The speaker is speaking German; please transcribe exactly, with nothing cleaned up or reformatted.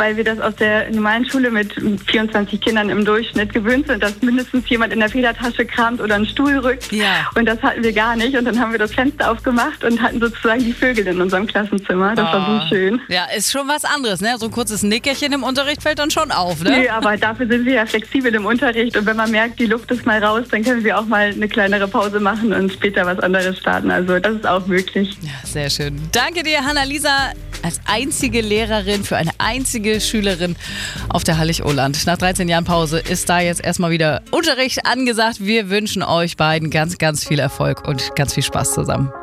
weil wir das aus der normalen Schule mit vierundzwanzig Kindern im Durchschnitt gewöhnt sind, dass mindestens jemand in der Federtasche kramt oder einen Stuhl rückt. Ja. Und das hatten wir gar nicht. Und dann haben wir das Fenster aufgemacht und hatten sozusagen die Vögel in unserem Klassenzimmer. Das oh. war so schön. Ja, ist schon was anderes, ne? So ein kurzes Nickerchen im Unterricht fällt dann schon auf, ne? Nee, aber dafür sind wir ja flexibel im Unterricht. Und wenn man merkt, die Luft ist mal raus, dann können wir auch mal eine kleinere Pause machen und später was anderes starten. Also das ist auch möglich. Ja, sehr schön. Danke dir, Hannalisa, als einzige Lehrerin für eine einzige Schülerin auf der Hallig-Oland. Nach dreizehn Jahren Pause ist da jetzt erstmal wieder Unterricht angesagt. Wir wünschen euch beiden ganz, ganz viel Erfolg und ganz viel Spaß zusammen.